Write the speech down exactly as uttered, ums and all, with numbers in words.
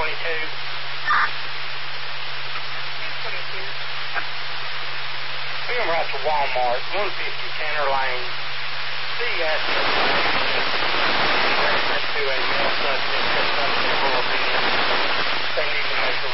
twenty-two. We're going right to Walmart, one fifty Tanner Lane. C S to a male subject that's up there. They need to measure